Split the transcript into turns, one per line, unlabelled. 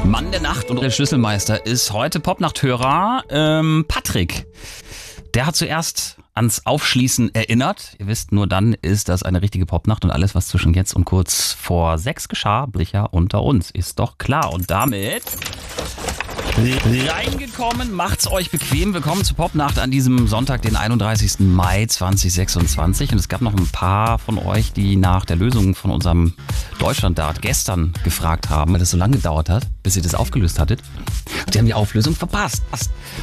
Mann der Nacht und der Schlüsselmeister ist heute Popnacht-Hörer Patrick. Der hat zuerst ans Aufschließen erinnert. Ihr wisst, nur dann ist das eine richtige Popnacht und alles, was zwischen jetzt und kurz vor 6 geschah, Blicher unter uns. Ist doch klar. Und damit reingekommen, macht's euch bequem. Willkommen zur Popnacht an diesem Sonntag, den 31. Mai 2026. Und es gab noch ein paar von euch, die nach der Lösung von unserem Deutschlanddart gestern gefragt haben, weil das so lange gedauert hat, bis ihr das aufgelöst hattet. Und die haben die Auflösung verpasst.